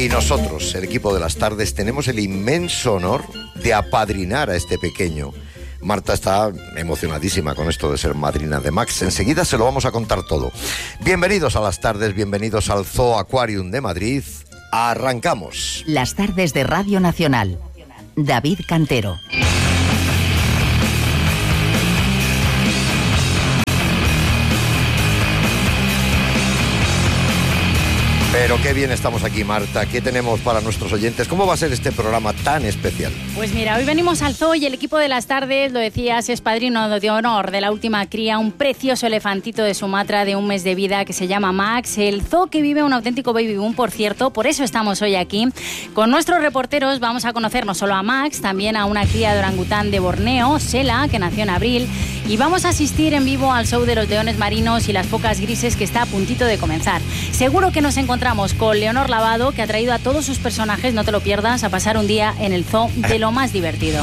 Y nosotros, el equipo de las tardes, tenemos el inmenso honor de apadrinar a este pequeño. Marta está emocionadísima con esto de ser madrina de Max. Enseguida se lo vamos a contar todo. Bienvenidos a las tardes, bienvenidos al Zoo Aquarium de Madrid. Arrancamos. Las tardes de Radio Nacional. David Cantero. Pero qué bien estamos aquí, Marta. ¿Qué tenemos para nuestros oyentes? ¿Cómo va a ser este programa tan especial? Pues mira, hoy venimos al zoo y el equipo de las tardes, lo decías, es padrino de honor de la última cría, un precioso elefantito de Sumatra de 1 mes de vida que se llama Max. El zoo que vive un auténtico baby boom, por cierto. Por eso estamos hoy aquí. Con nuestros reporteros vamos a conocer no solo a Max, también a una cría de orangután de Borneo, Sela, que nació en abril. Y vamos a asistir en vivo al show de los leones marinos y las focas grises que está a puntito de comenzar. Seguro que nos encontramos con Leonor Lavado, que ha traído a todos sus personajes, no te lo pierdas, a pasar un día en el zoo de lo más divertido.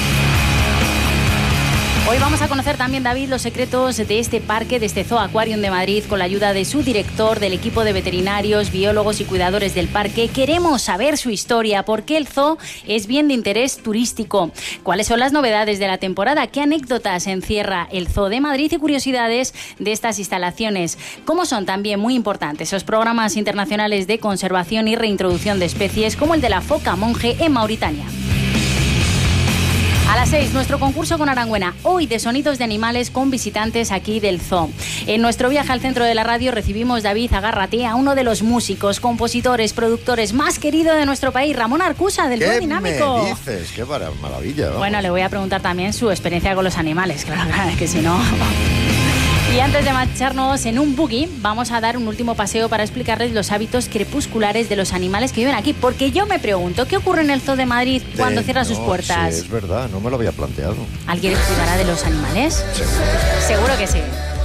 Hoy vamos a conocer también, David, los secretos de este parque, de este Zoo Aquarium de Madrid, con la ayuda de su director, del equipo de veterinarios, biólogos y cuidadores del parque. Queremos saber su historia, por qué el zoo es bien de interés turístico, cuáles son las novedades de la temporada, qué anécdotas encierra el Zoo de Madrid y curiosidades de estas instalaciones. Cómo son también muy importantes esos programas internacionales de conservación y reintroducción de especies, como el de la foca monje en Mauritania. A las 6, nuestro concurso con Arangüena, hoy de sonidos de animales con visitantes aquí del zoo. En nuestro viaje al centro de la radio recibimos, David, agárrate, a uno de los músicos, compositores, productores más querido de nuestro país, Ramón Arcusa, del Dúo Dinámico. ¿Qué me dices? ¡Qué maravilla! Vamos. Bueno, le voy a preguntar también su experiencia con los animales, claro, que si no... Y antes de marcharnos en un buggy, vamos a dar un último paseo para explicarles los hábitos crepusculares de los animales que viven aquí. Porque yo me pregunto, ¿qué ocurre en el Zoo de Madrid cuando cierra sus puertas? Sí, es verdad, no me lo había planteado. ¿Alguien cuidará de los animales? Seguro que sí.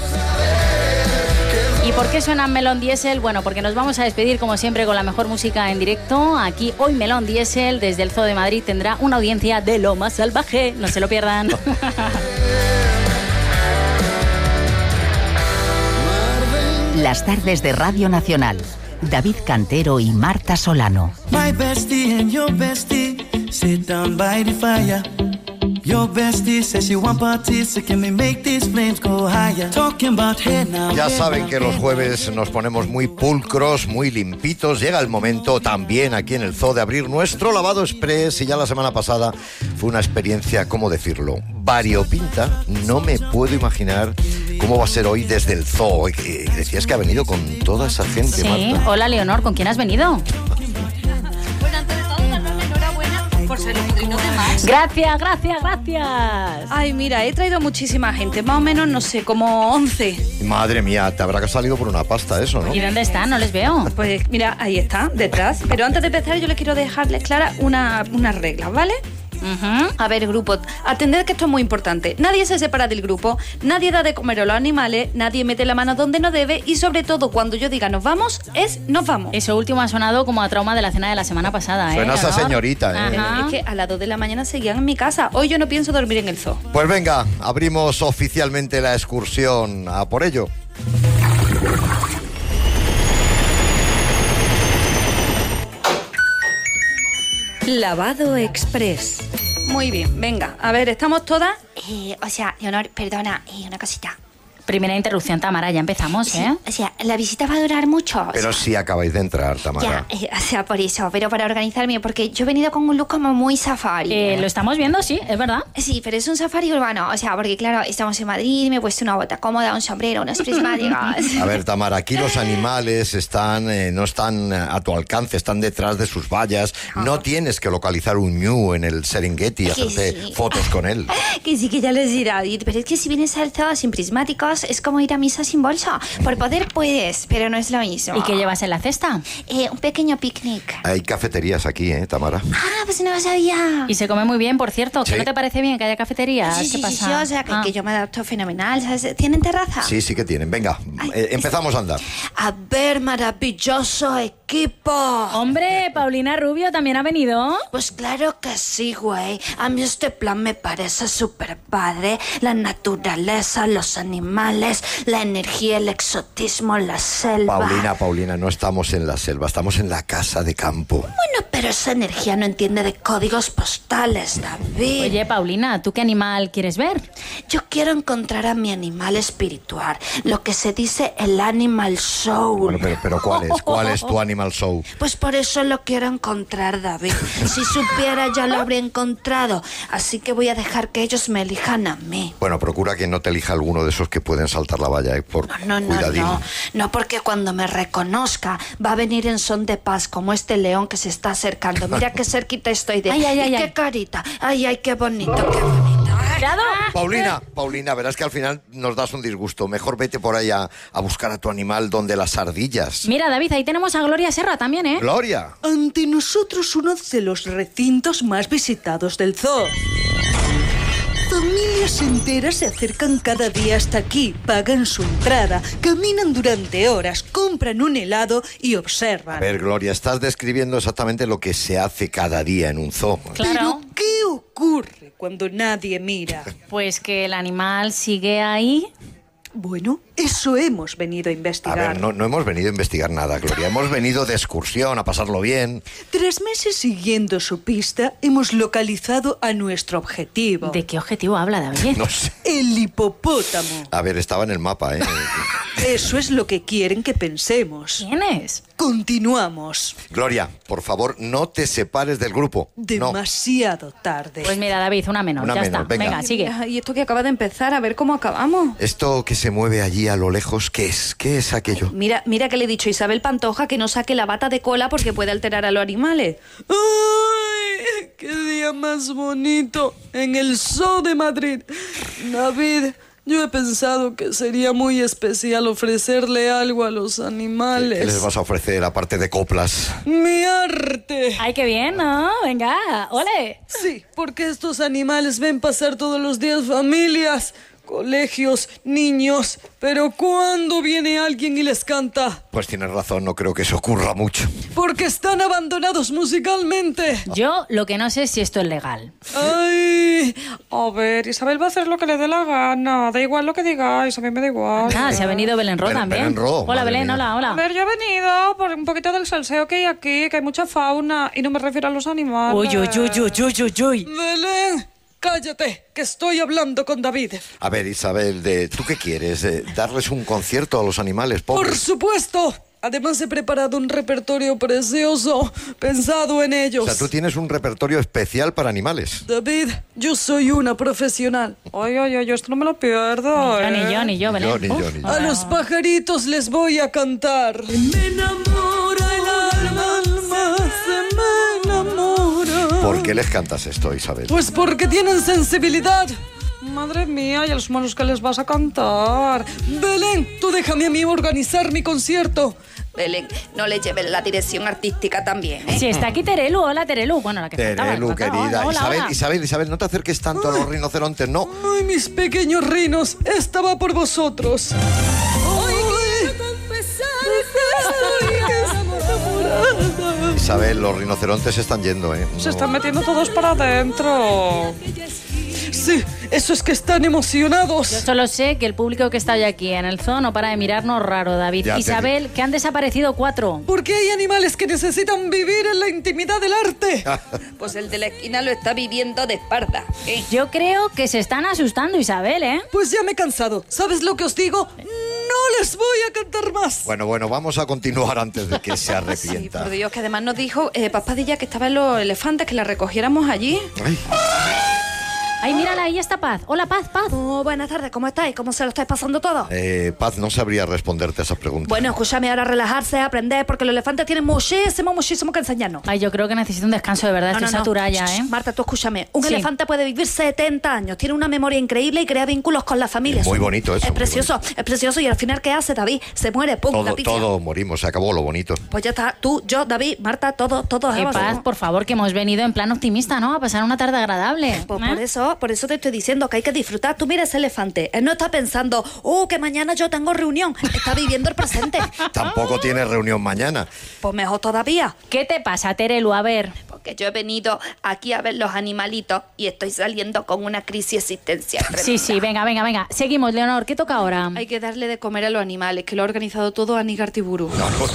¿Y por qué suena Melón Diesel? Bueno, porque nos vamos a despedir como siempre con la mejor música en directo. Aquí hoy Melón Diesel desde el Zoo de Madrid tendrá una audiencia de lo más salvaje. No se lo pierdan. Las tardes de Radio Nacional. David Cantero y Marta Solano. My bestie and your bestie sit down by the fire. Your bestie says she want parties, so can we make these flames go higher? Talking about hey now. Ya saben que los jueves nos ponemos muy pulcros, muy limpitos. Llega el momento también aquí en el zoo de abrir nuestro lavado express. Y ya la semana pasada fue una experiencia, ¿cómo decirlo?, variopinta. No me puedo imaginar cómo va a ser hoy desde el zoo. Decías que ha venido con toda esa gente, sí. Marta. Hola, Leonor, ¿con quién has venido? Bueno, antes de todo, darle una enhorabuena por ser el padrino de Max. Gracias, gracias, gracias. Ay, mira, he traído muchísima gente, más o menos, no sé, como 11. Madre mía, te habrá salido por una pasta eso, ¿no? ¿Y dónde están? No les veo. Pues mira, ahí está, detrás. Pero antes de empezar, yo les quiero dejarles claras unas reglas, ¿vale? Uh-huh. A ver, grupo, atended que esto es muy importante. Nadie se separa del grupo, nadie da de comer a los animales, nadie mete la mano donde no debe y sobre todo cuando yo diga nos vamos, nos vamos. Eso último ha sonado como a trauma de la cena de la semana pasada, Suena esa Leonor? señorita, Ajá. Es que a las 2 de la mañana seguían en mi casa. Hoy yo no pienso dormir en el zoo. Pues venga, abrimos oficialmente la excursión. A por ello. Lavado Express. Muy bien, venga, a ver, ¿estamos todas? Leonor, perdona, una cosita. Primera interrupción, Tamara, ya empezamos, Sí, ¿eh? o sea, la visita va a durar mucho. Pero si acabáis de entrar, Tamara. Ya, por eso, pero para organizarme, porque yo he venido con un look como muy safari. Lo estamos viendo, sí, es verdad. Sí, pero es un safari urbano, o sea, porque claro, estamos en Madrid, me he puesto una bota cómoda, un sombrero, unos prismáticos. A ver, Tamara, aquí los animales no están a tu alcance, están detrás de sus vallas. No tienes que localizar un ñu en el Serengeti y hacerte fotos con él. Que sí, que ya les dirá, pero es que si vienes al zoo sin prismáticos, es como ir a misa sin bolsa. Por poder puedes, pero no es lo mismo. ¿Y qué llevas en la cesta? Un pequeño picnic. Hay cafeterías aquí, Tamara. Ah, pues no lo sabía. Y se come muy bien, por cierto. ¿Que Sí. no te parece bien que haya cafeterías? Sí, ¿Qué pasa? sí, o sea, que yo me adapto fenomenal, ¿sabes? ¿Tienen terraza? Sí, sí que tienen. Venga, empezamos a andar. A ver, maravilloso equipo. Hombre, Paulina Rubio también ha venido. Pues claro que sí, güey. A mí este plan me parece súper padre. La naturaleza, los animales, animales, la energía, el exotismo, la selva. Paulina, no estamos en la selva, estamos en la casa de campo. Bueno, pero esa energía no entiende de códigos postales, David. Oye, Paulina, ¿tú qué animal quieres ver? Yo quiero encontrar a mi animal espiritual, lo que se dice el animal soul. Bueno, pero ¿cuál es tu animal soul? Pues por eso lo quiero encontrar, David. Si supiera ya lo habría encontrado. Así que voy a dejar que ellos me elijan a mí. Bueno, procura que no te elija alguno de esos que pueden saltar la valla, por cuidadín. No, porque cuando me reconozca va a venir en son de paz, como este león que se está acercando. Mira qué cerquita estoy de... Ay, qué carita. Ay, qué bonito, qué bonito. ¡Cuidado! Paulina, verás que al final nos das un disgusto. Mejor vete por ahí a buscar a tu animal donde las ardillas. Mira, David, ahí tenemos a Gloria Serra también, ¿eh? ¡Gloria! Ante nosotros uno de los recintos más visitados del zoo. Familias enteras se acercan cada día hasta aquí, pagan su entrada, caminan durante horas, compran un helado y observan. A ver, Gloria, estás describiendo exactamente lo que se hace cada día en un zoo. Claro. ¿Pero qué ocurre cuando nadie mira? Pues que el animal sigue ahí. Bueno, eso hemos venido a A investigar. ver, no hemos venido a investigar nada, Gloria. Hemos venido de excursión, a pasarlo bien. 3 meses siguiendo su pista, hemos localizado a nuestro objetivo. ¿De qué objetivo habla, David? No sé. El hipopótamo. A ver, estaba en el mapa, ¿eh? Eso es lo que quieren que pensemos. ¿Quién es? Continuamos. Gloria, por favor, no te separes del grupo. No. Demasiado tarde. Pues mira, David, una menor, Una ya menor, está. venga. Sigue. Y esto que acaba de empezar, a ver cómo acabamos. Esto que se mueve allí a lo lejos, ¿qué es? ¿Qué es aquello? Mira que le he dicho a Isabel Pantoja que no saque la bata de cola porque puede alterar a los animales. ¡Ay! ¡Qué día más bonito! En el Zoo de Madrid. David, yo he pensado que sería muy especial ofrecerle algo a los animales. ¿Qué les vas a ofrecer aparte de coplas? ¡Mi arte! Ay, qué bien, ¿no? Venga, ole. Sí, porque estos animales ven pasar todos los días familias, colegios, niños. Pero ¿cuándo viene alguien y les canta? Pues tienes razón, no creo que eso ocurra mucho. Porque están abandonados musicalmente. Yo lo que no sé es si esto es legal. ¡Ay! A ver, Isabel va a hacer lo que le dé la gana. Da igual lo que digáis, a mí me da igual. Ah, se ha venido Belén Ro también. Belén Ro, Hola, madre Belén, mía. hola. A ver, yo he venido por un poquito del salseo que hay aquí, que hay mucha fauna, y no me refiero a los animales. Uy. Belén, cállate, que estoy hablando con David. A ver, Isabel, ¿tú qué quieres? ¿Darles un concierto a los animales Por pobres? supuesto. Además he preparado un repertorio precioso, pensado en ellos. O sea, tú tienes un repertorio especial para animales. David, yo soy una profesional. Ay, yo esto no me lo pierdo. Ni yo, Belén. Ni yo. A los pajaritos les voy a cantar. Me enamora el alma, se me enamora. ¿Por qué les cantas esto, Isabel? Pues porque tienen sensibilidad. Madre mía, ¿y a los monos que les vas a cantar? Belén, tú déjame a mí organizar mi concierto. Belén, no le lleves la dirección artística también, ¿eh? Sí, está aquí Terelu. Hola, Terelu. Bueno, la que faltaba. Terelu, querida. Hola. Isabel, no te acerques tanto a los rinocerontes, no. Ay, mis pequeños rinos, esta va por vosotros. Hoy quiero confesar que estoy enamorada. Isabel, los rinocerontes se están yendo, ¿eh? Se están metiendo todos para adentro. Sí, eso es que están emocionados. Yo solo sé que el público que está hoy aquí en el zoo no para de mirarnos raro, David. Ya te Isabel, que han desaparecido 4. Porque hay animales que necesitan vivir en la intimidad del arte. Pues el de la esquina lo está viviendo de espalda, ¿eh? Yo creo que se están asustando, Isabel, ¿eh? Pues ya me he cansado. ¿Sabes lo que os digo? No les voy a cantar más. Bueno, vamos a continuar antes de que se Sí, arrepienta. por Dios, que además nos dijo Paspadilla que estaban los elefantes, que la recogiéramos allí. Ay, Ay, mírala, ahí está Paz. Hola, Paz. Oh, buenas tardes, ¿cómo estáis? ¿Cómo se lo estáis pasando todo? Paz, no sabría responderte a esa pregunta. Bueno, escúchame, ahora relajarse, aprender, porque los elefantes tienen muchísimo que enseñarnos. Ay, yo creo que necesito un descanso, de verdad. Estoy saturada ya, ¿eh? Marta, tú escúchame. Un Sí. elefante puede vivir 70 años, tiene una memoria increíble y crea vínculos con la familia. Muy bonito eso, Es muy precioso. Y al final, ¿qué hace, David? Se muere, pum, la pizza. Todo morimos, se acabó lo bonito. Pues ya está, tú, yo, David, Marta, todo. Paz, por favor, que hemos venido en plan optimista, ¿no? A pasar una tarde agradable. Pues ¿eh? por eso te estoy diciendo que hay que disfrutar. Tú mira ese elefante. Él no está pensando, que mañana yo tengo reunión. Está viviendo el presente. Tampoco tienes reunión mañana. Pues mejor todavía. ¿Qué te pasa, Terelu? A ver. Porque que yo he venido aquí a ver los animalitos y estoy saliendo con una crisis existencial tremenda. Sí, venga. Seguimos, Leonor, ¿qué toca ahora? Hay que darle de comer a los animales, que lo ha organizado todo Ani Gartiburu.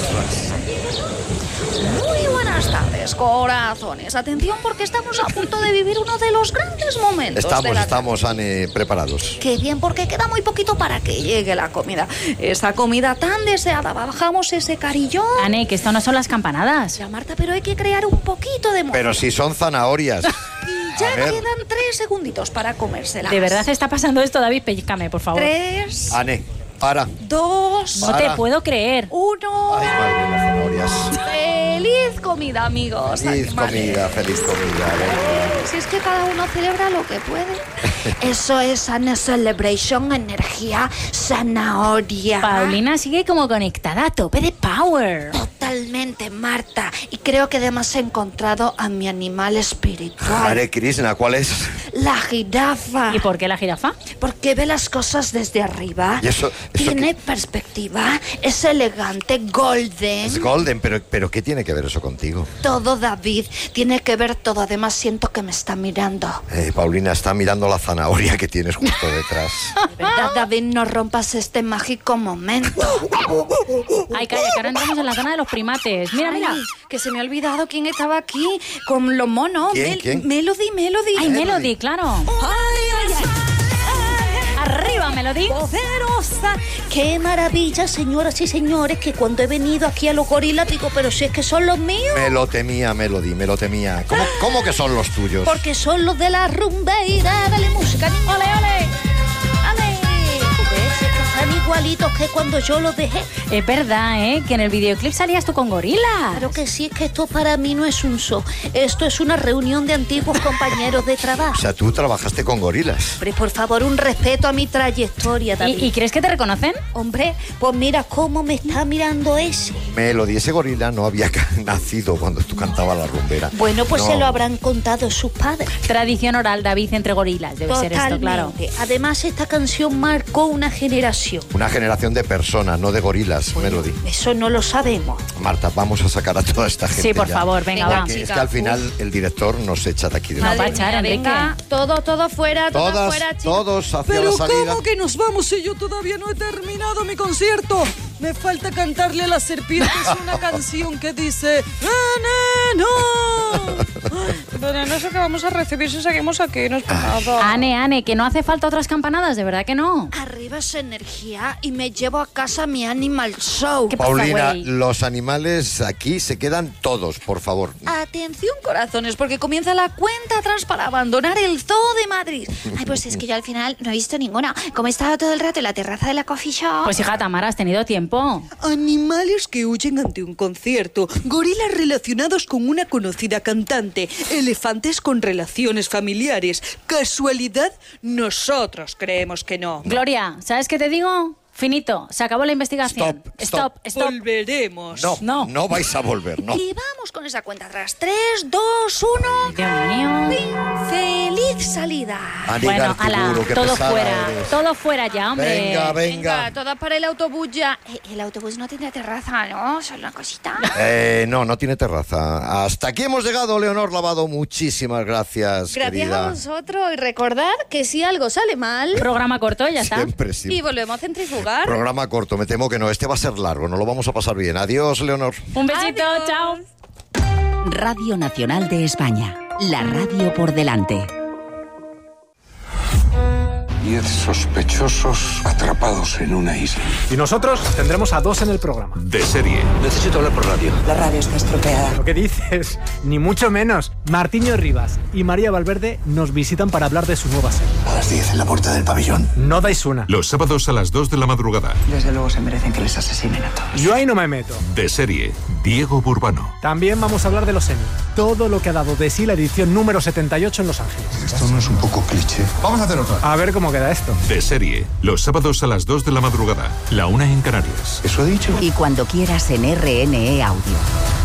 Muy buenas tardes, corazones. Atención, porque estamos a punto de vivir uno de los grandes momentos de la Estamos, Ane, preparados. Qué bien, porque queda muy poquito para que llegue la comida. Esa comida tan deseada. Bajamos ese carillón. Ane, que esto no son las campanadas. Ya, Marta, pero hay que crear un poquito de emoción. Pero si son zanahorias. Y ya quedan 3 segunditos para comérselas. ¿De verdad está pasando esto, David? Pellícame, por favor. 3, Ane, para. 2, No te puedo creer. 1. Ay, madre, las zanahorias. ¡Feliz comida, amigos! Feliz comida. Si es que cada uno celebra lo que puede. Eso es Anne Celebration, energía, zanahoria. Paulina sigue como conectada a tope de power. Totalmente, Marta. Y creo que además he encontrado a mi animal espiritual. Hare Krishna, ¿cuál es? La jirafa. ¿Y por qué la jirafa? Porque ve las cosas desde arriba. ¿Y eso Tiene perspectiva. Es elegante, golden. Es golden, pero ¿qué tiene que ver eso contigo? Todo, David. Tiene que ver todo. Además, siento que me está mirando. Paulina está mirando la zanahoria que tienes justo detrás. De verdad, David, no rompas este mágico momento. Ay, calla, que ahora entramos en la zona de los primates. Mira. Ay, que se me ha olvidado quién estaba aquí con los monos. ¿Quién? Melody. Ay, Melody, claro. Arriba, Melody. Poderosa. Qué maravilla, señoras y señores, que cuando he venido aquí a los gorilas digo, pero si es que son los míos. Me lo temía, Melody, me lo temía. ¿Cómo que son los tuyos? Porque son los de la rumbeira. Dale música, niño. ¡Ole, ole! ¿Ves? Es que están igualitos que cuando yo los dejé. Es verdad, ¿eh? Que en el videoclip salías tú con gorilas. Claro que sí, es que esto para mí no es un show. Esto es una reunión de antiguos compañeros de trabajo. O sea, tú trabajaste con gorilas. Hombre, por favor, un respeto a mi trayectoria, David. ¿Y crees que te reconocen? Hombre, pues mira cómo me está mirando ese. Melody, ese gorila no había nacido cuando tú cantabas la rumbera. Bueno, pues No. se lo habrán contado sus padres. Tradición oral, David, entre gorilas. Debe ser esto, claro. Además, esta canción marcó una generación. Una generación de personas, no de gorilas, Melody. Eso no lo sabemos. Marta, vamos a sacar a toda esta gente. Sí, por ya. favor, venga, va. Es que al final el director nos echa de aquí de No la va a cabina. echar, Enrique. Venga, todo fuera, Todas, fuera, chicos. todos hacia Pero la salida. ¿cómo que nos vamos si yo todavía no he terminado mi concierto? Me falta cantarle a las serpientes una canción que dice ¡Veneno! Veneno, eso que vamos a recibir si seguimos aquí, no es por nada. Ane, que no hace falta otras campanadas, de verdad que no. Arriba esa energía y me llevo a casa mi Animal Show. ¿Qué pasa, Paulina, güey? los animales aquí se quedan todos, por favor. Atención, corazones, porque comienza la cuenta atrás para abandonar el Zoo de Madrid. Ay, pues es que yo al final no he visto ninguna. Como he estado todo el rato en la terraza de la coffee shop. Pues hija, Tamara, has tenido tiempo. Animales que huyen ante un concierto, gorilas relacionados con una conocida cantante, elefantes con relaciones familiares. ¿Casualidad? Nosotros creemos que no. Gloria, ¿sabes qué te digo? Finito, se acabó la investigación. Stop. Volveremos. No vais a volver, no. Y vamos con esa cuenta atrás. 3, 2, 1. Dios mío. ¡Feliz salida! Ani Bueno, Gartiburu, ala, qué todo pesada fuera. eres. Todo fuera ya, hombre. Venga. Todas para el autobús ya. El autobús no tiene terraza, ¿no? Solo una cosita. No tiene terraza. Hasta aquí hemos llegado, Leonor Lavado. Muchísimas gracias, Gracias querida. a vosotros. Y recordad que si algo sale mal... Programa corto, ya está. Siempre sí. Y volvemos a centrifugar. Programa corto, me temo que no. Este va a ser largo, no lo vamos a pasar bien. Adiós, Leonor. Un besito, Adiós. chao. Radio Nacional de España. La radio por delante. 10 sospechosos atrapados en una isla. Y nosotros tendremos a 2 en el programa. De serie. Necesito hablar por radio. La radio está estropeada. ¿Lo que dices? Ni mucho menos. Martiño Rivas y María Valverde nos visitan para hablar de su nueva serie. A las 10 en la puerta del pabellón. No dais una. Los sábados a las 2 de la madrugada. Desde luego se merecen que les asesinen a todos. Yo ahí no me meto. De serie. Diego Burbano. También vamos a hablar de los Emmy. Todo lo que ha dado de sí la edición número 78 en Los Ángeles. Esto no es un poco cliché. Vamos a hacer otra. A ver cómo queda esto. De serie. Los sábados a las 2 de la madrugada. La 1 en Canarias. ¿Eso ha dicho? Y cuando quieras en RNE Audio.